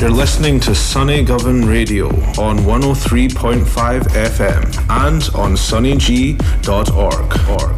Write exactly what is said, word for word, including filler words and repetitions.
You're listening to Sunny Govan Radio on one oh three point five F M and on sunny g dot org.